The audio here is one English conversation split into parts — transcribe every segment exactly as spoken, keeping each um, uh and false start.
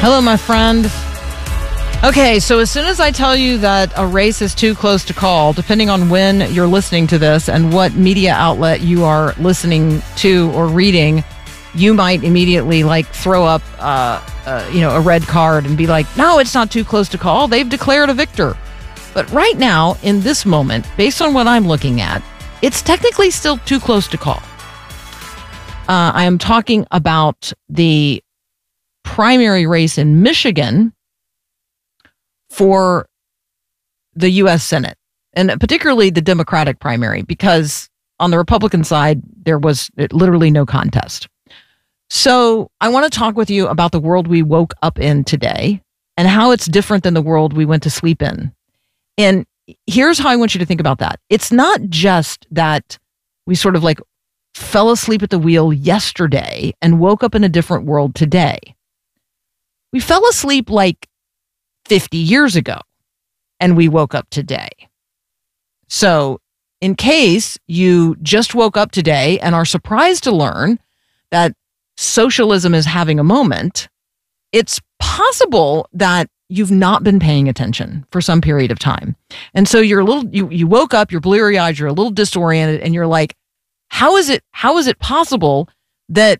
Hello, my friend. Okay, so as soon as I tell you that a race is too close to call, depending on when you're listening to this and what media outlet you are listening to or reading, you might immediately like throw up, uh, uh, you know, a red card and be like, no, it's not too close to call. They've declared a victor. But right now, in this moment, based on what I'm looking at, it's technically still too close to call. Uh, I am talking about the primary race in Michigan for the U S Senate, and particularly the Democratic primary, because on the Republican side, there was literally no contest. So I want to talk with you about the world we woke up in today and how it's different than the world we went to sleep in. And here's how I want you to think about that. It's not just that we sort of like fell asleep at the wheel yesterday and woke up in a different world today. We fell asleep like fifty years ago and we woke up today. So in case you just woke up today and are surprised to learn that socialism is having a moment, it's possible that you've not been paying attention for some period of time. And so you're a little, you, you woke up, you're bleary eyed, you're a little disoriented, and you're like, how is it, how is it possible that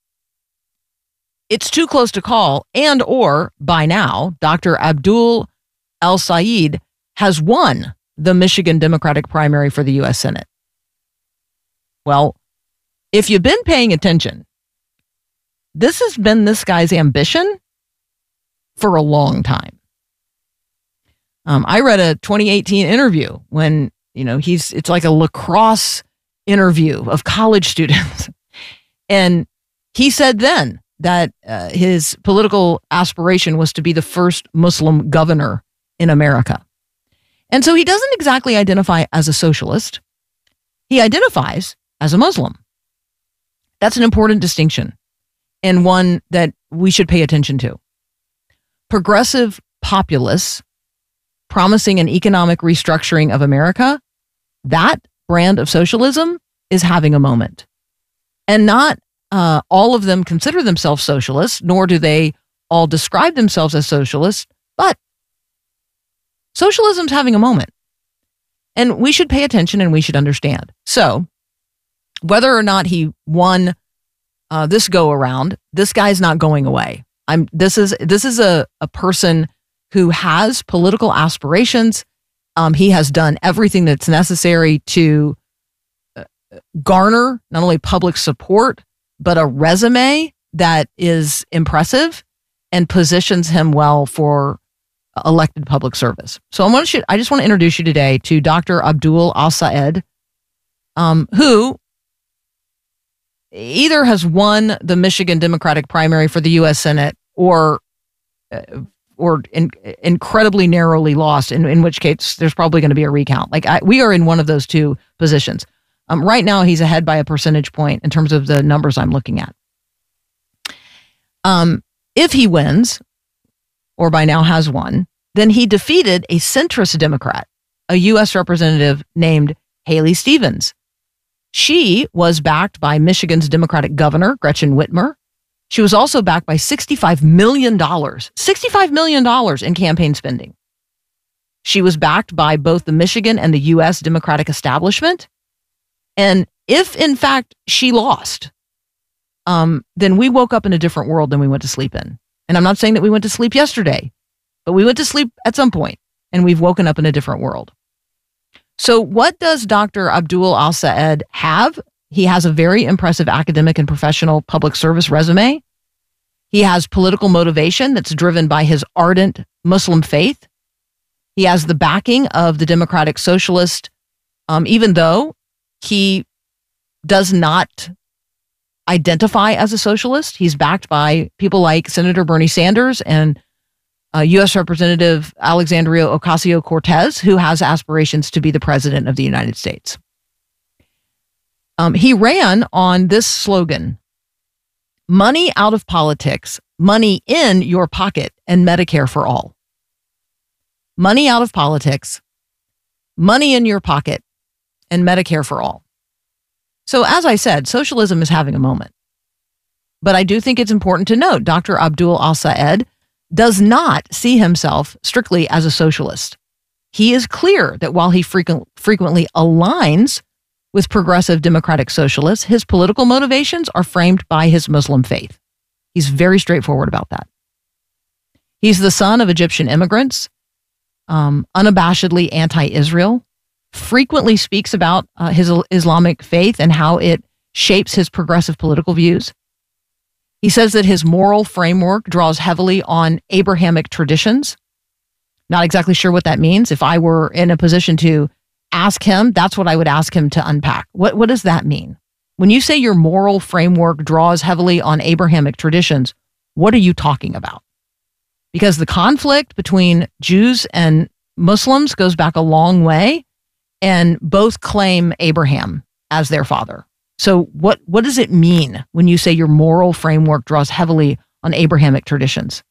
it's too close to call, and or by now, Doctor Abdul El-Sayed has won the Michigan Democratic primary for the U S Senate? Well, if you've been paying attention, this has been this guy's ambition for a long time. Um, I read a twenty eighteen interview when, you know, he's, it's like a lacrosse interview of college students. And he said then that uh, his political aspiration was to be the first Muslim governor in America. And so he doesn't exactly identify as a socialist. He identifies as a Muslim. That's an important distinction, and one that we should pay attention to. Progressive populists promising an economic restructuring of America, that brand of socialism is having a moment. And not uh, all of them consider themselves socialists, nor do they all describe themselves as socialists, but socialism's having a moment. And we should pay attention and we should understand. So whether or not he won uh, this go around, this guy's not going away. I'm, this is this is a, a person who has political aspirations. Um, he has done everything that's necessary to uh, garner not only public support, but a resume that is impressive and positions him well for elected public service. So I want to, I just want to introduce you today to Doctor Abdul El-Sayed, um, who either has won the Michigan Democratic primary for the U S Senate or uh, or in, incredibly narrowly lost, in, in which case there's probably going to be a recount. Like I, we are in one of those two positions. Um, right now, he's ahead by a percentage point in terms of the numbers I'm looking at. Um, if he wins, or by now has won, then he defeated a centrist Democrat, a U S representative named Haley Stevens. She was backed by Michigan's Democratic governor, Gretchen Whitmer. She was also backed by sixty-five million dollars, sixty-five million dollars in campaign spending. She was backed by both the Michigan and the U S Democratic establishment. And if, in fact, she lost, um, then we woke up in a different world than we went to sleep in. And I'm not saying that we went to sleep yesterday, but we went to sleep at some point, and we've woken up in a different world. So what does Doctor Abdul El-Sayed have? He has a very impressive academic and professional public service resume. He has political motivation that's driven by his ardent Muslim faith. He has the backing of the Democratic Socialist, um, even though he does not identify as a socialist. He's backed by people like Senator Bernie Sanders and uh, U S Representative Alexandria Ocasio-Cortez, who has aspirations to be the president of the United States. Um, he ran on this slogan: money out of politics, money in your pocket, and Medicare for all. Money out of politics, money in your pocket, and Medicare for all. So as I said, socialism is having a moment. But I do think it's important to note Doctor Abdul El-Sayed does not see himself strictly as a socialist. He is clear that while he frequent, frequently aligns with progressive democratic socialists, his political motivations are framed by his Muslim faith. He's very straightforward about that. He's the son of Egyptian immigrants, um, unabashedly anti-Israel, frequently speaks about uh, his Islamic faith and how it shapes his progressive political views. He says that his moral framework draws heavily on Abrahamic traditions. Not exactly sure what that means. If I were in a position to ask him, that's what I would ask him to unpack. What, what does that mean? When you say your moral framework draws heavily on Abrahamic traditions, what are you talking about? Because the conflict between Jews and Muslims goes back a long way, and both claim Abraham as their father. So what, what does it mean when you say your moral framework draws heavily on Abrahamic traditions?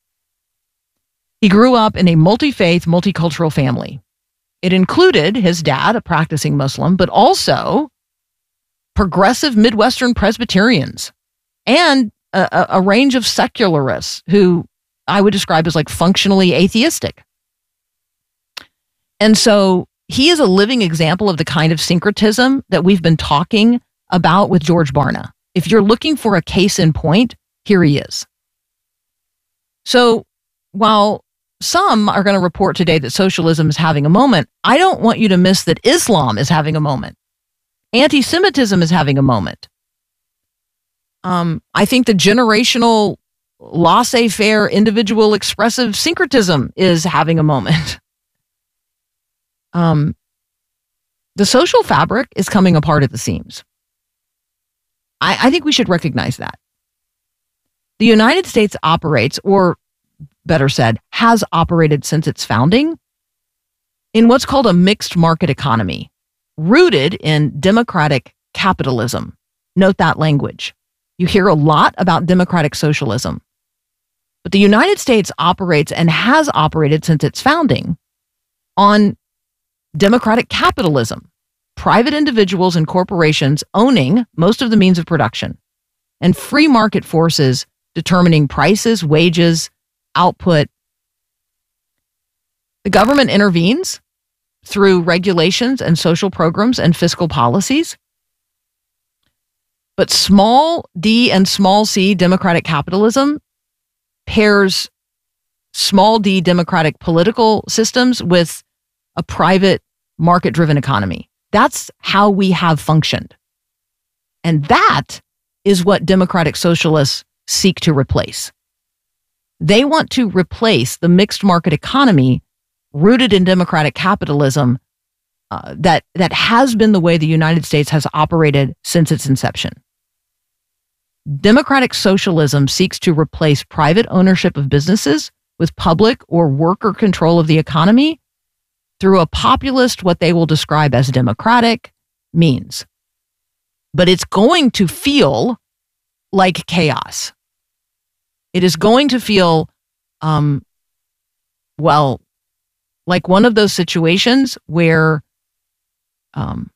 He grew up in a multi-faith, multicultural family. It included his dad, a practicing Muslim, but also progressive Midwestern Presbyterians and a, a range of secularists who I would describe as like functionally atheistic. And so he is a living example of the kind of syncretism that we've been talking about with George Barna. If you're looking for a case in point, here he is. So while some are going to report today that socialism is having a moment, I don't want you to miss that Islam is having a moment. Anti-Semitism is having a moment. Um, I think the generational laissez-faire, individual expressive syncretism is having a moment. Um, the social fabric is coming apart at the seams. I, I think we should recognize that. The United States operates, or better said, has operated since its founding in what's called a mixed market economy, rooted in democratic capitalism. Note that language. You hear a lot about democratic socialism. But the United States operates and has operated since its founding on democratic capitalism, private individuals and corporations owning most of the means of production, and free market forces determining prices, wages, output. The government intervenes through regulations and social programs and fiscal policies. But small d and small c democratic capitalism pairs small d democratic political systems with a private market-driven economy. That's how we have functioned. And that is what democratic socialists seek to replace. They want to replace the mixed market economy rooted in democratic capitalism uh, that, that has been the way the United States has operated since its inception. Democratic socialism seeks to replace private ownership of businesses with public or worker control of the economy through a populist, what they will describe as democratic means. But it's going to feel like chaos. It is going to feel, um, well, like one of those situations where, um,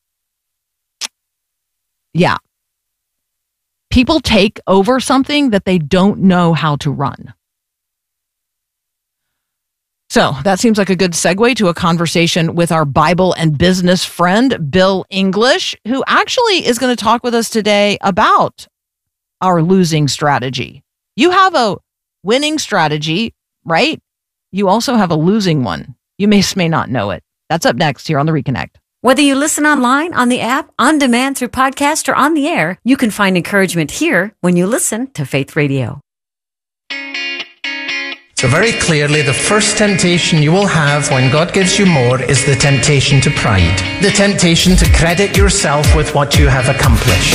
yeah, people take over something that they don't know how to run. So that seems like a good segue to a conversation with our Bible and business friend, Bill English, who actually is going to talk with us today about our losing strategy. You have a winning strategy, right? You also have a losing one. You may, may not know it. That's up next here on The Reconnect. Whether you listen online, on the app, on demand through podcast, or on the air, you can find encouragement here when you listen to Faith Radio. So very clearly, the first temptation you will have when God gives you more is the temptation to pride. The temptation to credit yourself with what you have accomplished.